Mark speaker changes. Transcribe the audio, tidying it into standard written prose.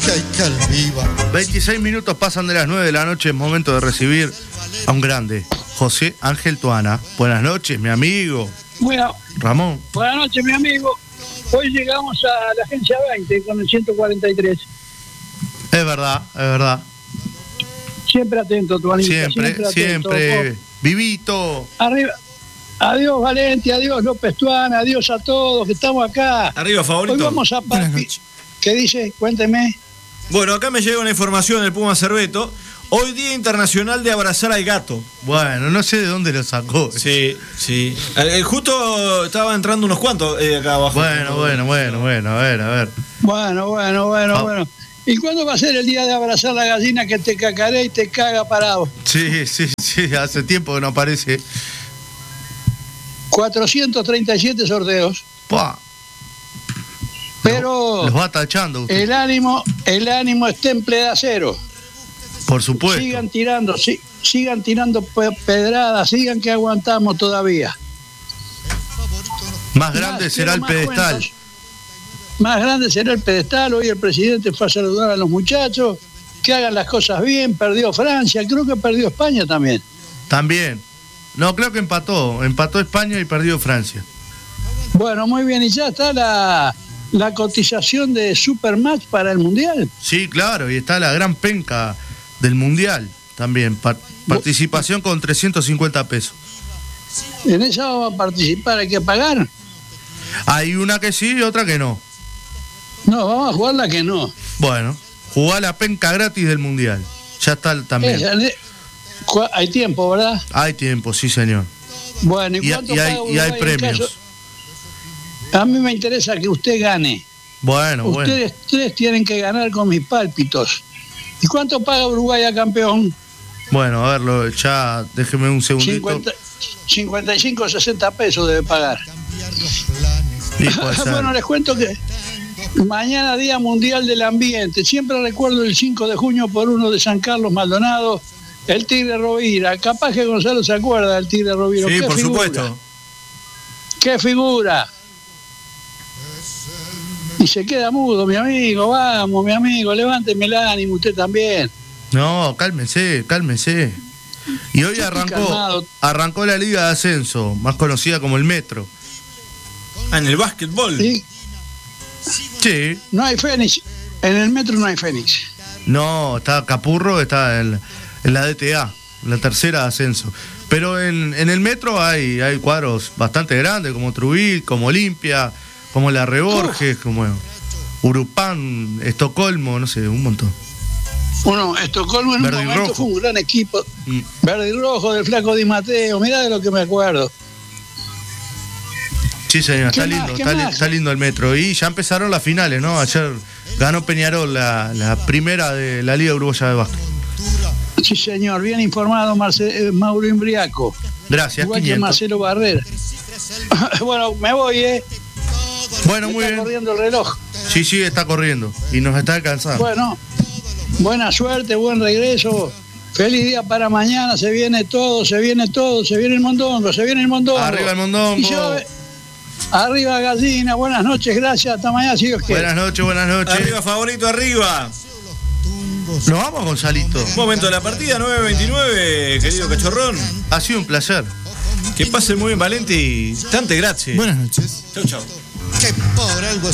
Speaker 1: 26 minutos pasan de las 9 de la noche, es momento de recibir a un grande, José Ángel Toana. Buenas noches, mi amigo.
Speaker 2: Bueno,
Speaker 1: Ramón.
Speaker 2: Buenas noches, mi amigo. Hoy llegamos a la agencia 20 con el 143.
Speaker 1: Es verdad, es verdad.
Speaker 2: Siempre atento, Tuanita.
Speaker 1: Siempre. Vivito.
Speaker 2: Arriba. Adiós, Valente, adiós, López Tuana, adiós a todos que estamos acá.
Speaker 3: Arriba, favorito.
Speaker 2: Hoy vamos a ¿Qué dice? Cuénteme.
Speaker 3: Bueno, acá me llega una información del Puma Cerveto. Hoy Día Internacional de Abrazar al Gato.
Speaker 1: Bueno, no sé de dónde lo sacó.
Speaker 3: Sí. Justo estaba entrando unos cuantos acá abajo.
Speaker 1: Bueno, a ver.
Speaker 2: Bueno. ¿Y cuándo va a ser el día de abrazar la gallina que te cacarea y te caga parado?
Speaker 1: Sí, hace tiempo que no aparece.
Speaker 2: 437 sorteos.
Speaker 1: ¡Pah!
Speaker 2: Pero
Speaker 1: los va tachando usted.
Speaker 2: El ánimo es temple de acero.
Speaker 1: Por supuesto.
Speaker 2: Sigan tirando pedradas, sigan que aguantamos todavía.
Speaker 1: Más grande será el pedestal.
Speaker 2: Más grande será el pedestal. Hoy el presidente fue a saludar a los muchachos, que hagan las cosas bien. Perdió Francia, creo que perdió España también.
Speaker 1: También. No, creo que empató España y perdió Francia.
Speaker 2: Bueno, muy bien, y ya está la cotización de Supermax para el Mundial.
Speaker 1: Sí, claro, y está la gran penca del Mundial también. Participación con 350 pesos.
Speaker 2: En esa vamos a participar, hay que pagar.
Speaker 1: Hay una que sí y otra que no.
Speaker 2: No, vamos a jugar la que no.
Speaker 1: Bueno, jugar la penca gratis del Mundial. Ya está también.
Speaker 2: Hay tiempo, ¿verdad?
Speaker 1: Hay tiempo, sí, señor.
Speaker 2: Bueno, ¿y
Speaker 1: hay premios.
Speaker 2: A mí me interesa que usted gane.
Speaker 1: Bueno.
Speaker 2: Ustedes tres tienen que ganar con mis pálpitos. ¿Y cuánto paga Uruguay a campeón?
Speaker 1: Bueno, a verlo, ya déjeme un segundito.
Speaker 2: 55 o 60 pesos debe pagar. Bueno, les cuento que mañana Día Mundial del Ambiente. Siempre recuerdo el 5 de junio por uno de San Carlos Maldonado, el Tigre Rovira. Capaz que Gonzalo se acuerda del Tigre Rovira.
Speaker 3: Sí, por supuesto.
Speaker 2: ¡Qué figura! Y se queda mudo, mi amigo. Vamos, mi amigo, levánteme el ánimo, usted también.
Speaker 1: No, cálmese. Y hoy arrancó la Liga de Ascenso, más conocida como el Metro.
Speaker 3: En el básquetbol.
Speaker 1: Sí.
Speaker 2: No hay Fénix. En el Metro no hay Fénix.
Speaker 1: No, está Capurro, está en la DTA, la tercera de ascenso. Pero en el Metro hay cuadros bastante grandes, como Trujillo, como Olimpia, como La Reborges, como Urupán, Estocolmo, no sé, un montón.
Speaker 2: Bueno, Estocolmo en
Speaker 1: Verde
Speaker 2: un momento fue un gran equipo. Verde y Rojo, del Flaco Di Matteo, mirá de lo que me acuerdo.
Speaker 1: Sí, señor, está lindo el Metro. Y ya empezaron las finales, ¿no? Ayer ganó Peñarol la primera de la Liga Uruguaya de Básquet.
Speaker 2: Sí, señor, bien informado Mauro Imbriaco.
Speaker 1: Gracias,
Speaker 2: igual
Speaker 1: 500.
Speaker 2: Que Marcelo Barrera. Bueno, me voy,
Speaker 1: Bueno, muy bien.
Speaker 2: Está corriendo el reloj.
Speaker 1: Sí, está corriendo y nos está alcanzando.
Speaker 2: Bueno, buena suerte, buen regreso. Feliz día para mañana, se viene el mondongo.
Speaker 1: Arriba el mondongo.
Speaker 2: Arriba gallina, buenas noches, gracias, hasta mañana si Dios quiere.
Speaker 1: Buenas noches.
Speaker 3: Arriba, favorito, arriba.
Speaker 1: Nos vamos, Gonzalito.
Speaker 3: Momento de la partida, 9:29, querido cachorrón.
Speaker 1: Ha sido un placer.
Speaker 3: Que pasen muy bien, Valente, y tante grazie.
Speaker 4: Buenas noches.
Speaker 3: Chau.
Speaker 5: Que por algo